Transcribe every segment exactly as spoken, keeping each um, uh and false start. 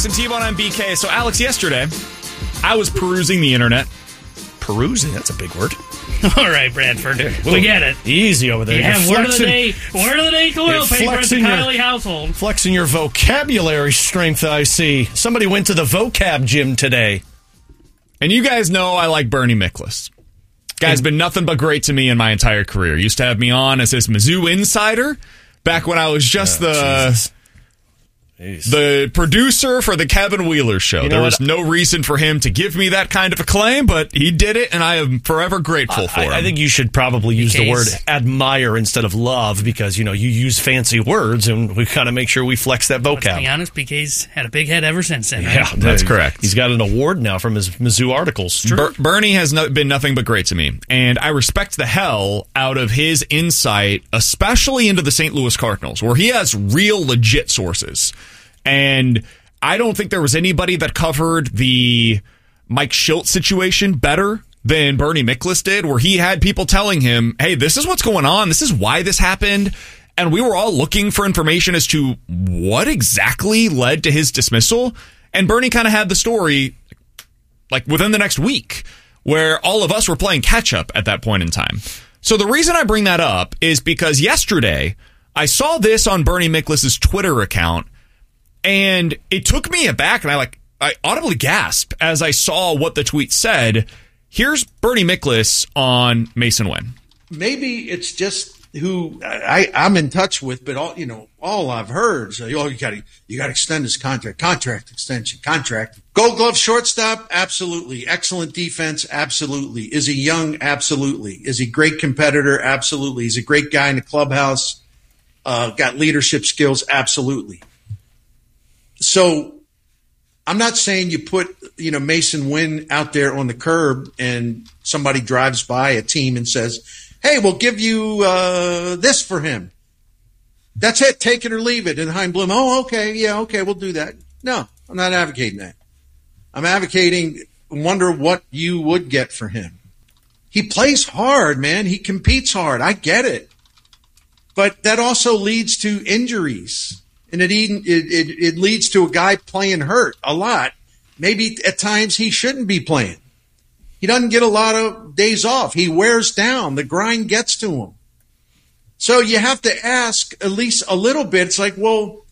Alex and T-Bone on B K. So, Alex, yesterday, I was perusing the internet. Perusing? That's a big word. All right, Bradford. We get it. Easy over there. Yeah, You're word of the flexing- day. Word of the day toilet You're paper at the flexing your- Kiley household. Flexing your vocabulary strength, I see. Somebody went to the vocab gym today. And you guys know I like Bernie Miklasz. Guy's been nothing but great to me in my entire career. Used to have me on as his Mizzou insider back when I was just Oh, the... Jesus. The producer for the Kevin Wheeler show. You know there was what? no reason for him to give me that kind of acclaim, but he did it, and I am forever grateful for I, him. I think you should probably use the Case. word admire instead of love because, you know, you use fancy words, and we've got to make sure we flex that Let's be vocab. honest, B K's had a big head ever since then. Right? Yeah, That's correct. He's got an award now from his Mizzou articles. Ber- Bernie has no- been nothing but great to me, and I respect the hell out of his insight, especially into the Saint Louis Cardinals, where he has real, legit sources. And I don't think there was anybody that covered the Mike Schilt situation better than Bernie Miklasz did, where he had people telling him, hey, this is what's going on. This is why this happened. And we were all looking for information as to what exactly led to his dismissal. And Bernie kind of had the story like within the next week, where all of us were playing catch up at that point in time. So the reason I bring that up is because yesterday I saw this on Bernie Miklasz's Twitter account, and it took me aback, and I like I audibly gasped as I saw what the tweet said. Here's Bernie Miklasz on Mason Wynn. Maybe it's just who I, I'm in touch with, but all you know, all I've heard is, oh, you got to you got to extend his contract, contract extension, contract. Gold Glove shortstop, absolutely. Excellent defense, absolutely. Is he young? Absolutely. Is he a great competitor? Absolutely. He's a great guy in the clubhouse. Uh, got leadership skills? Absolutely. So I'm not saying you put, you know, Mason Wynn out there on the curb and somebody drives by a team and says, hey, we'll give you uh, this for him. That's it. Take it or leave it. And Chaim Bloom, oh, okay. Yeah, okay. We'll do that. No, I'm not advocating that. I'm advocating wonder what you would get for him. He plays hard, man. He competes hard. I get it. But that also leads to injuries. And it, it, it, it leads to a guy playing hurt a lot. Maybe at times he shouldn't be playing. He doesn't get a lot of days off. He wears down. The grind gets to him. So you have to ask at least a little bit. It's like, well,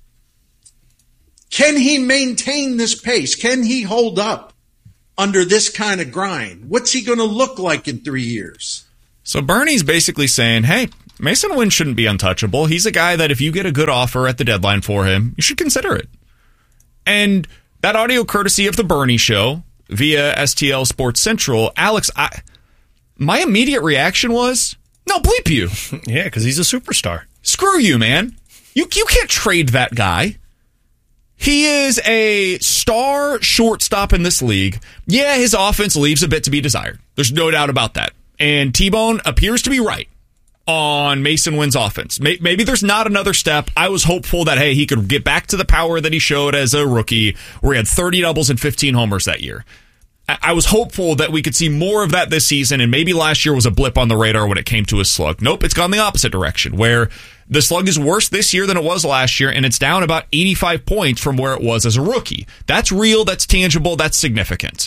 can he maintain this pace? Can he hold up under this kind of grind? What's he going to look like in three years? So Bernie's basically saying, hey, Mason Wynn shouldn't be untouchable. He's a guy that if you get a good offer at the deadline for him, you should consider it. And that audio courtesy of the Bernie Show via S T L Sports Central. Alex, I, my immediate reaction was, no, bleep you. Yeah, because he's a superstar. Screw you, man. You, you can't trade that guy. He is a star shortstop in this league. Yeah, his offense leaves a bit to be desired. There's no doubt about that. And T-Bone appears to be right on Mason Wynn's offense. Maybe there's not another step. I was hopeful that, hey, he could get back to the power that he showed as a rookie, where he had thirty doubles and fifteen homers that year. I was hopeful that we could see more of that this season, and maybe last year was a blip on the radar when it came to his slug. Nope, it's gone the opposite direction, where the slug is worse this year than it was last year, and it's down about eighty-five points from where it was as a rookie. That's real, that's tangible, that's significant.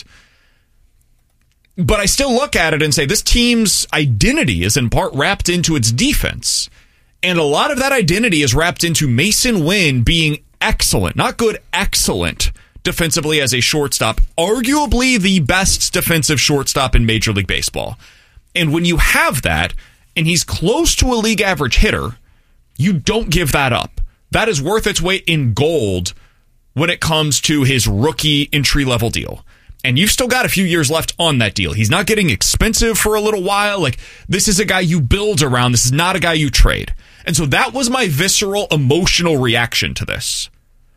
But I still look at it and say this team's identity is in part wrapped into its defense. And a lot of that identity is wrapped into Mason Wynn being excellent, not good, excellent defensively as a shortstop, arguably the best defensive shortstop in Major League Baseball. And when you have that, and he's close to a league average hitter, you don't give that up. That is worth its weight in gold when it comes to his rookie entry-level deal. And you've still got a few years left on that deal. He's not getting expensive for a little while. Like, this is a guy you build around. This is not a guy you trade. And so that was my visceral, emotional reaction to this.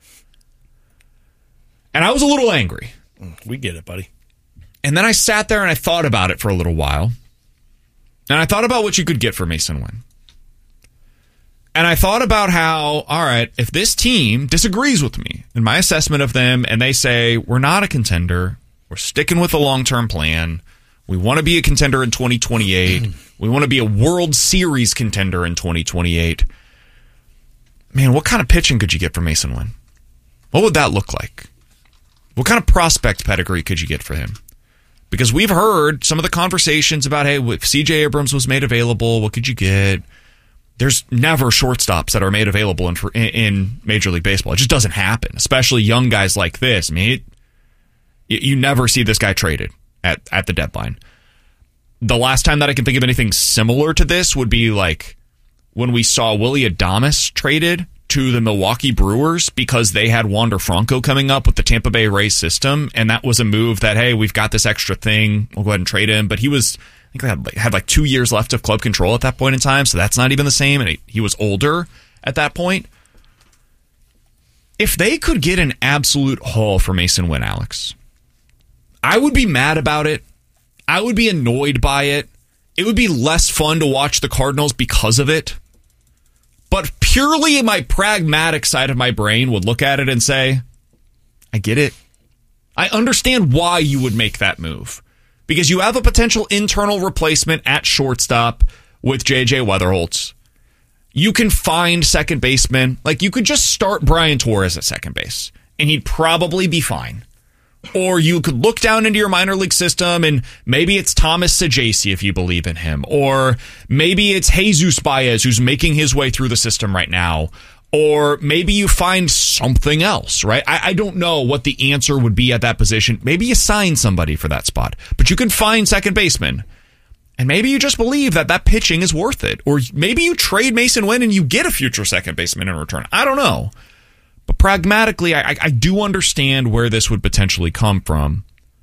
And I was a little angry. We get it, buddy. And then I sat there and I thought about it for a little while. And I thought about what you could get for Mason Wynn. And I thought about how, all right, if this team disagrees with me in my assessment of them and they say, we're not a contender, we're sticking with a long-term plan, we want to be a contender in twenty twenty-eight, we want to be a World Series contender in twenty twenty-eight, man, what kind of pitching could you get for Mason Wynn? What would that look like? What kind of prospect pedigree could you get for him? Because we've heard some of the conversations about, hey, if C J Abrams was made available, what could you get? There's never shortstops that are made available in, in Major League Baseball. It just doesn't happen, especially young guys like this. I mean, it, you never see this guy traded at, at the deadline. The last time that I can think of anything similar to this would be like when we saw Willy Adames traded to the Milwaukee Brewers because they had Wander Franco coming up with the Tampa Bay Rays system, and that was a move that, hey, we've got this extra thing, we'll go ahead and trade him. But he was, I think they had like, had like two years left of club control at that point in time, so that's not even the same, and he, he was older at that point. If they could get an absolute haul for Masyn Winn, Alex, I would be mad about it. I would be annoyed by it. It would be less fun to watch the Cardinals because of it. But purely my pragmatic side of my brain would look at it and say, I get it. I understand why you would make that move. Because you have a potential internal replacement at shortstop with J J Weatherholtz. You can find second baseman. Like, you could just start Brian Torres at second base, and he'd probably be fine. Or you could look down into your minor league system and maybe it's Thomas Saggese if you believe in him. Or maybe it's Jesus Baez who's making his way through the system right now. Or maybe you find something else, right? I, I don't know what the answer would be at that position. Maybe you sign somebody for that spot. But you can find second baseman. And maybe you just believe that that pitching is worth it. Or maybe you trade Masyn Winn and you get a future second baseman in return. I don't know. But pragmatically, I, I do understand where this would potentially come from.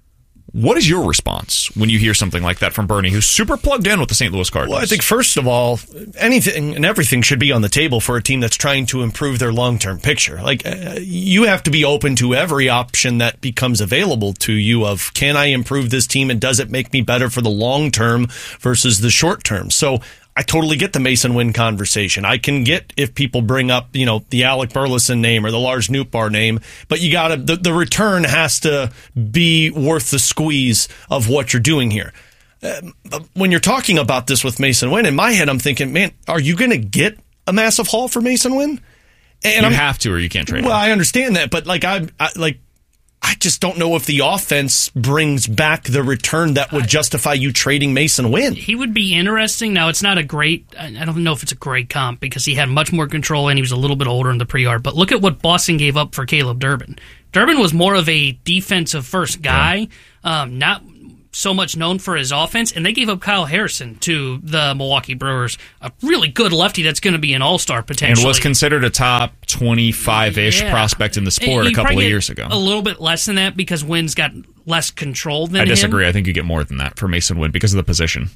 What is your response when you hear something like that from Bernie, who's super plugged in with the Saint Louis Cardinals? Well, I think, first of all, anything and everything should be on the table for a team that's trying to improve their long-term picture. Like, uh, you have to be open to every option that becomes available to you of, can I improve this team and does it make me better for the long term versus the short term? So I totally get the Masyn Winn conversation. I can get if people bring up, you know, the Alec Burleson name or the Lars Nootbaar name, but you gotta, the, the return has to be worth the squeeze of what you're doing here. Uh, when you're talking about this with Masyn Winn, in my head, I'm thinking, man, are you going to get a massive haul for Masyn Winn? And you I'm, have to, or you can't trade Well, him. I understand that, but like, I, I like, I just don't know if the offense brings back the return that would justify you trading Masyn Winn. He would be interesting. Now, it's not a great, I don't know if it's a great comp because he had much more control and he was a little bit older in the pre-art. But look at what Boston gave up for Caleb Durbin. Durbin was more of a defensive first guy, yeah. um, not so much known for his offense, and they gave up Kyle Harrison to the Milwaukee Brewers, a really good lefty that's going to be an all-star potentially. And was considered a top twenty-five-ish yeah. prospect in the sport and a couple of years ago. A little bit less than that because Wynn's got less control than him. I disagree. Him. I think you get more than that for Masyn Winn because of the position.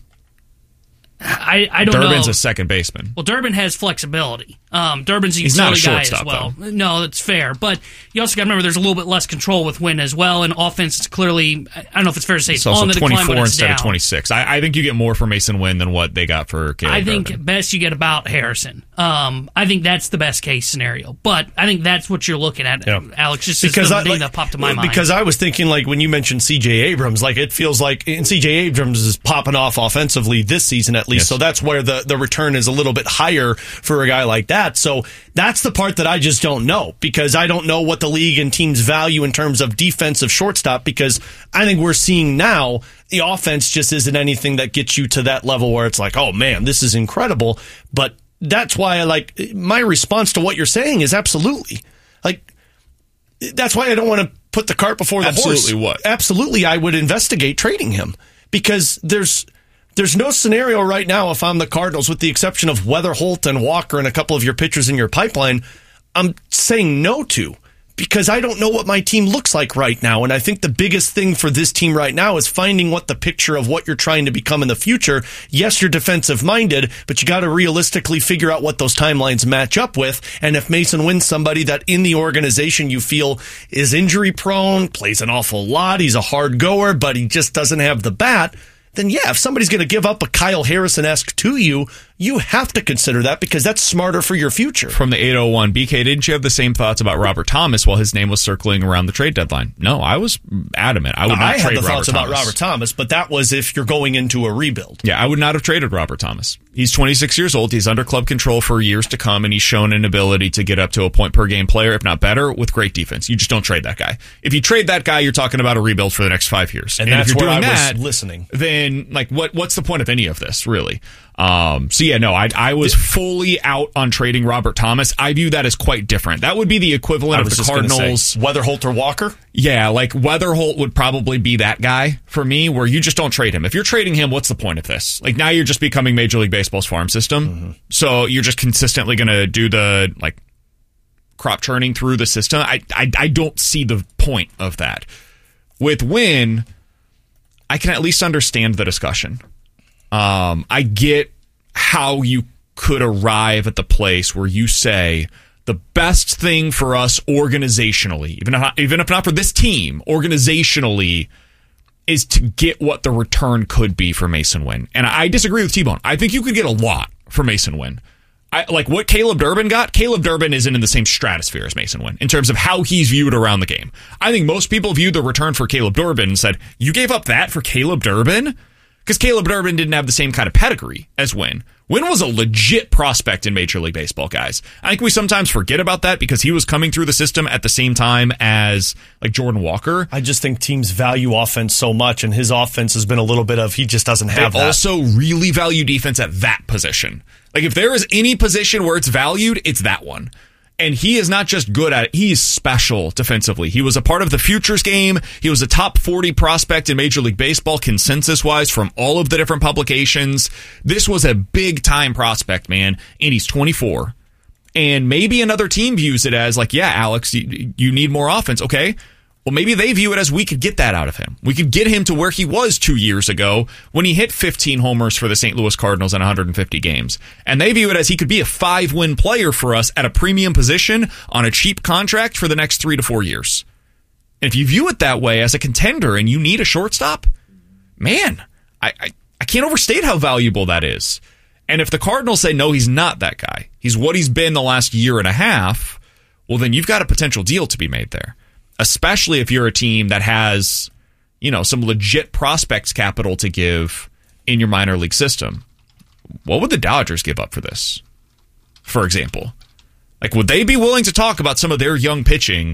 I, I don't Durbin's know. Durbin's a second baseman. Well, Durbin has flexibility. Um, Durbin's a He's not a utility guy as shortstop, well. though. No, that's fair. But you also got to remember there's a little bit less control with Winn as well. And offense is clearly, I don't know if it's fair to say it's, It's also on the decline, twenty-four but it's instead down. of twenty-six. I, I think you get more for Masyn Winn than what they got for Caleb I think Durbin. best you get about Harrison. Um, I think that's the best case scenario. But I think that's what you're looking at, Yeah. Alex. Just because the I, thing like, that popped to my mind. Because I was thinking, like, when you mentioned C J Abrams, like, it feels like, and C J Abrams is popping off offensively this season at least, Yes. so that's where the, the return is a little bit higher for a guy like that. So that's the part that I just don't know, because I don't know what the league and teams value in terms of defensive shortstop, because I think we're seeing now the offense just isn't anything that gets you to that level where it's like, oh man, this is incredible. But that's why I like, my response to what you're saying is absolutely. Like, that's why I don't want to put the cart before the Absolutely horse. what? Absolutely, I would investigate trading him, because there's there's no scenario right now, if I'm the Cardinals, with the exception of Weatherholt and Walker and a couple of your pitchers in your pipeline, I'm saying no to, because I don't know what my team looks like right now. And I think the biggest thing for this team right now is finding what the picture of what you're trying to become in the future. Yes, you're defensive minded, but you got to realistically figure out what those timelines match up with. And if Masyn Winn's somebody that in the organization you feel is injury prone, plays an awful lot, he's a hard goer, but he just doesn't have the bat, then yeah, if somebody's going to give up a Kyle Harrison-esque to you, you have to consider that because that's smarter for your future. From the eight oh one, B K, didn't you have the same thoughts about Robert Thomas while his name was circling around the trade deadline? No, I was adamant. I would not I trade had the Robert thoughts Thomas. about Robert Thomas, but that was if you're going into a rebuild. Yeah, I would not have traded Robert Thomas. He's twenty-six years old. He's under club control for years to come, and he's shown an ability to get up to a point per game player, if not better, with great defense. You just don't trade that guy. If you trade that guy, you're talking about a rebuild for the next five years. And, and that's if you're where doing I that, was listening. Then, like, what? what's the point of any of this, really? Um, so, yeah, no, I, I was fully out on trading Robert Thomas. I view that as quite different. That would be the equivalent of the Cardinals. Say, Weatherholt or Walker? Yeah, like Weatherholt would probably be that guy for me, where you just don't trade him. If you're trading him, what's the point of this? Like, now you're just becoming Major League Baseball's farm system. Mm-hmm. So you're just consistently going to do the, like, crop churning through the system. I, I, I don't see the point of that. With Wynn, I can at least understand the discussion. Um, I get how you could arrive at the place where you say the best thing for us organizationally, even if not, even if not for this team, organizationally, is to get what the return could be for Masyn Winn. And I disagree with T-Bone. I think you could get a lot for Masyn Winn. I, like what Caleb Durbin got, Caleb Durbin isn't in the same stratosphere as Masyn Winn in terms of how he's viewed around the game. I think most people viewed the return for Caleb Durbin and said, you gave up that for Caleb Durbin? Because Caleb Durbin didn't have the same kind of pedigree as Wynn. Wynn was a legit prospect in Major League Baseball, guys. I think we sometimes forget about that because he was coming through the system at the same time as like Jordan Walker. I just think teams value offense so much, and his offense has been a little bit of he just doesn't have they that. Also really value defense at that position. Like if there is any position where it's valued, it's that one. And he is not just good at it, he's special defensively. He was a part of the futures game. He was a top forty prospect in Major League Baseball consensus-wise from all of the different publications. This was a big-time prospect, man, and he's twenty-four. And maybe another team views it as like, yeah, Alex, you, you need more offense. Okay, well, maybe they view it as we could get that out of him. We could get him to where he was two years ago when he hit fifteen homers for the Saint Louis Cardinals in one hundred fifty games. And they view it as he could be a five-win player for us at a premium position on a cheap contract for the next three to four years. And if you view it that way as a contender and you need a shortstop, man, I, I, I can't overstate how valuable that is. And if the Cardinals say, no, he's not that guy, he's what he's been the last year and a half, well, then you've got a potential deal to be made there. Especially if you're a team that has, you know, some legit prospects capital to give in your minor league system. What would the Dodgers give up for this, for example? Like, would they be willing to talk about some of their young pitching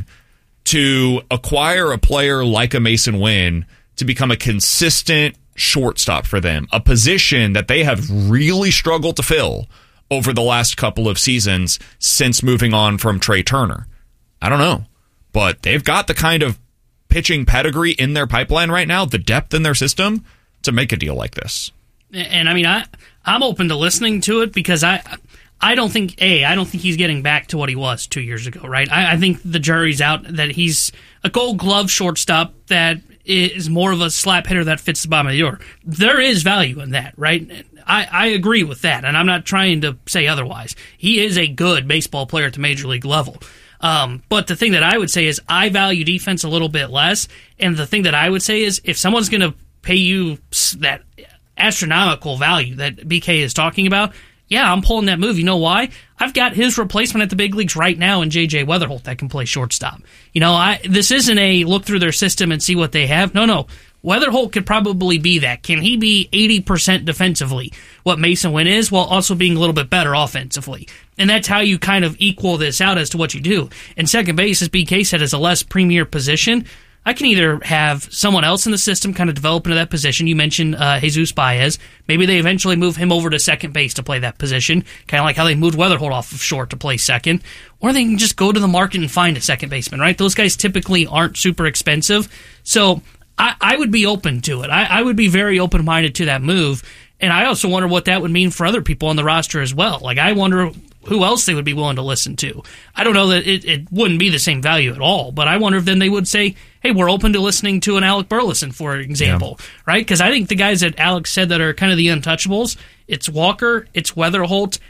to acquire a player like a Masyn Winn to become a consistent shortstop for them, a position that they have really struggled to fill over the last couple of seasons since moving on from Trey Turner? I don't know. But they've got the kind of pitching pedigree in their pipeline right now, the depth in their system, to make a deal like this. And I mean, I I'm open to listening to it because I I don't think a I don't think he's getting back to what he was two years ago, right? I, I think the jury's out that he's a Gold Glove shortstop that is more of a slap hitter that fits the bottom of the order. There is value in that, right? I, I agree with that, and I'm not trying to say otherwise. He is a good baseball player at the major league level. Um, but the thing that I would say is I value defense a little bit less. And the thing that I would say is if someone's going to pay you that astronomical value that B K is talking about, yeah, I'm pulling that move. You know why? I've got his replacement at the big leagues right now in J J Weatherholt that can play shortstop. You know, I this isn't a look through their system and see what they have. No, no. Weatherholt could probably be that. Can he be eighty percent defensively, what Masyn Winn is, while also being a little bit better offensively? And that's how you kind of equal this out as to what you do. And second base, as B K said, is a less premier position. I can either have someone else in the system kind of develop into that position. You mentioned uh, Jesus Baez. Maybe they eventually move him over to second base to play that position, kind of like how they moved Weatherholt off of short to play second. Or they can just go to the market and find a second baseman, right? Those guys typically aren't super expensive. So I, I would be open to it. I, I would be very open-minded to that move. And I also wonder what that would mean for other people on the roster as well. Like, I wonder who else they would be willing to listen to. I don't know that it, it wouldn't be the same value at all, but I wonder if then they would say, hey, we're open to listening to an Alec Burleson, for example, yeah. Right? Because I think the guys that Alex said that are kind of the untouchables, it's Walker, it's Weatherholt,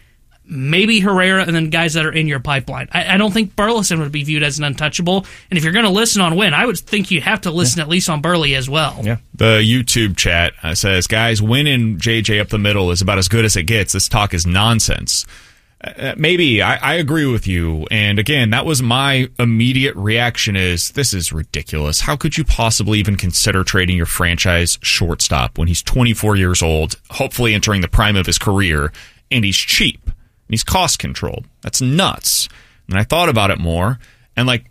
maybe Herrera, and then guys that are in your pipeline. I, I don't think Burleson would be viewed as an untouchable. And if you're going to listen on Win, I would think you have to listen yeah. at least on Burley as well. Yeah. The YouTube chat uh, says, guys, Win and J J up the middle is about as good as it gets. This talk is nonsense. Uh, maybe. I, I agree with you. And again, that was my immediate reaction is, this is ridiculous. How could you possibly even consider trading your franchise shortstop when he's twenty-four years old, hopefully entering the prime of his career, and he's cheap, and he's cost controlled? That's nuts. And I thought about it more, and like,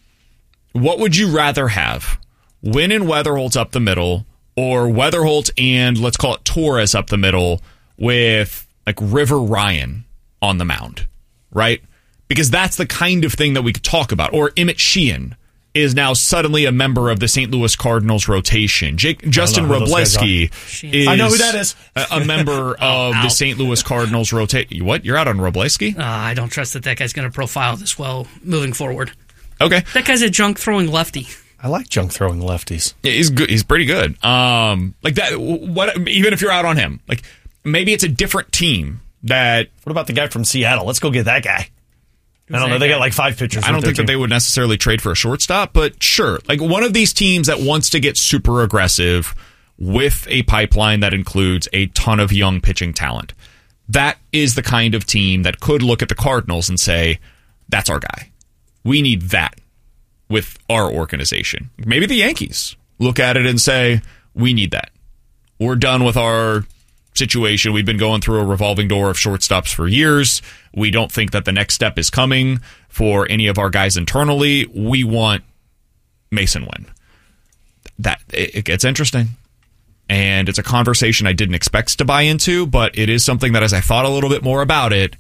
what would you rather have? Win and Weatherholt up the middle, or Weatherholt and, let's call it Torres up the middle, with like River Ryan on the mound, right? Because that's the kind of thing that we could talk about. Or Emmett Sheehan is now suddenly a member of the Saint Louis Cardinals rotation. Jake, Justin Wroblewski is I know who that is. a, a member of the Saint Louis Cardinals rotation. What? You're out on Wroblewski? Uh, I don't trust that that guy's going to profile this well moving forward. Okay. That guy's a junk throwing lefty. I like junk throwing lefties. Yeah, he's good. He's pretty good. Um, like that. What? Even if you're out on him, like maybe it's a different team. That what about the guy from Seattle? Let's go get that guy. I don't know. They got like five pitchers. I don't think that they would necessarily trade for a shortstop, but sure. Like one of these teams that wants to get super aggressive with a pipeline that includes a ton of young pitching talent. That is the kind of team that could look at the Cardinals and say, that's our guy. We need that with our organization. Maybe the Yankees look at it and say, we need that. We're done with our situation. We've been going through a revolving door of shortstops for years. We don't think that the next step is coming for any of our guys internally. We want Mason Wynn. That it gets interesting. And it's a conversation I didn't expect to buy into, but it is something that as I thought a little bit more about it,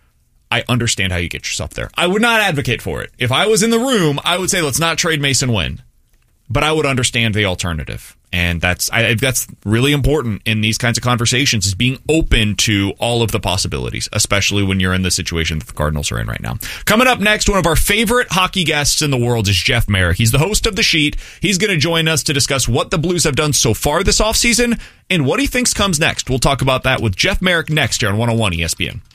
I understand how you get yourself there. I would not advocate for it. If I was in the room, I would say let's not trade Mason Wynn. But I would understand the alternative. And that's I, that's really important in these kinds of conversations, is being open to all of the possibilities, especially when you're in the situation that the Cardinals are in right now. Coming up next, one of our favorite hockey guests in the world is Jeff Marek. He's the host of The Sheet. He's going to join us to discuss what the Blues have done so far this offseason and what he thinks comes next. We'll talk about that with Jeff Marek next here on one oh one E S P N.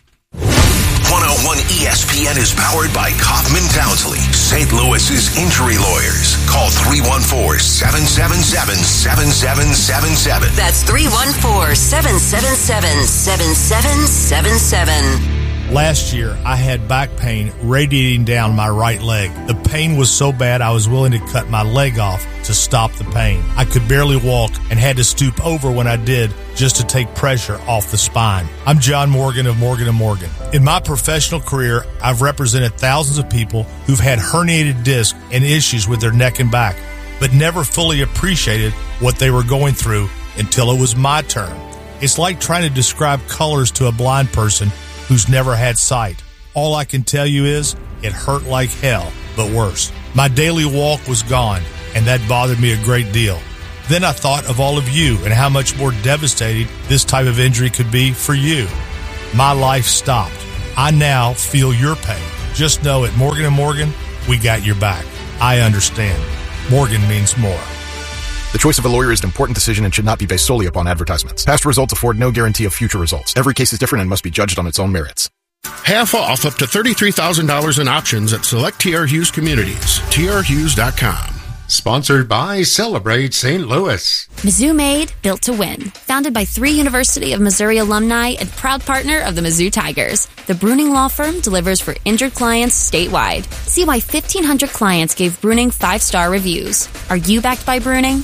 one oh one E S P N is powered by Kaufman Townsley, Saint Louis's injury lawyers. Call three one four, seven seven seven, seven seven seven seven. That's three one four, seven seven seven, seven seven seven seven. Last year, I had back pain radiating down my right leg. The pain was so bad I was willing to cut my leg off to stop the pain. I could barely walk and had to stoop over when I did just to take pressure off the spine. I'm John Morgan of Morgan and Morgan. In my professional career, I've represented thousands of people who've had herniated discs and issues with their neck and back, but never fully appreciated what they were going through until it was my turn. It's like trying to describe colors to a blind person who's never had sight. All I can tell you is it hurt like hell, but worse. My daily walk was gone, and that bothered me a great deal. Then I thought of all of you and how much more devastating this type of injury could be for you. My life stopped. I now feel your pain. Just know at Morgan and Morgan, we got your back. I understand. Morgan means more. The choice of a lawyer is an important decision and should not be based solely upon advertisements. Past results afford no guarantee of future results. Every case is different and must be judged on its own merits. Half off up to thirty-three thousand dollars in options at select T R Hughes communities. T R Hughes dot com. Sponsored by Celebrate Saint Louis. Mizzou Made, built to win. Founded by three University of Missouri alumni and proud partner of the Mizzou Tigers, the Bruning Law Firm delivers for injured clients statewide. See why fifteen hundred clients gave Bruning five-star reviews. Are you backed by Bruning?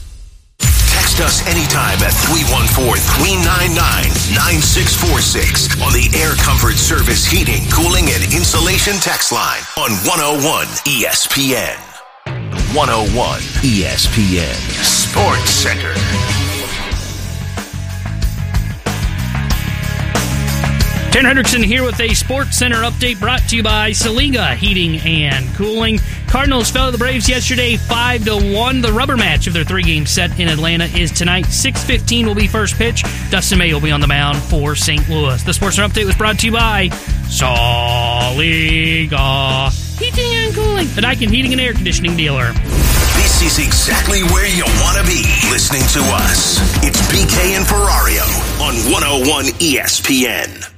Text us anytime at three one four, three nine nine, nine six four six on the Air Comfort Service Heating, Cooling, and Insulation text line on one oh one E S P N. one oh one E S P N Sports Center. Ken Hendrickson here with a Sports Center update brought to you by Saliga Heating and Cooling. Cardinals fell to the Braves yesterday five to one. The rubber match of their three-game set in Atlanta is tonight. six fifteen will be first pitch. Dustin May will be on the mound for Saint Louis. The Sports Center update was brought to you by Saliga Heating and Cooling, the Daikin Heating and Air Conditioning dealer. This is exactly where you want to be listening to us. It's B K and Ferrario on one oh one E S P N.